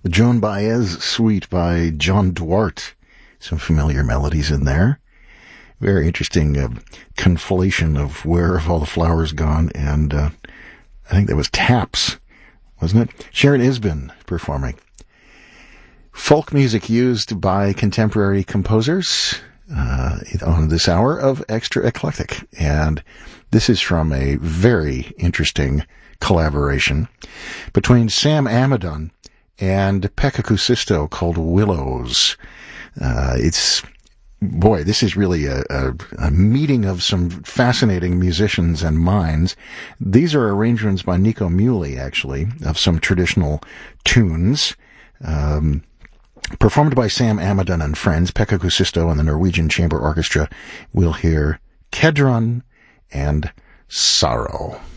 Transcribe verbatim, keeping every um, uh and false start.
The Joan Baez Suite by John Duarte. Some familiar melodies in there. Very interesting uh, conflation of Where Have All the Flowers Gone, and uh, I think that was Taps, wasn't it? Sharon Isbin performing. Folk music used by contemporary composers uh, on this hour of Extra Eclectic. And this is from a very interesting collaboration between Sam Amidon and Pekka Kuusisto called Willows. Uh, it's, boy, this is really a, a, a meeting of some fascinating musicians and minds. These are arrangements by Nico Muhly, actually, of some traditional tunes, um, performed by Sam Amidon and friends. Pekka Kuusisto and the Norwegian Chamber Orchestra. We'll hear Kedron and Sorrow.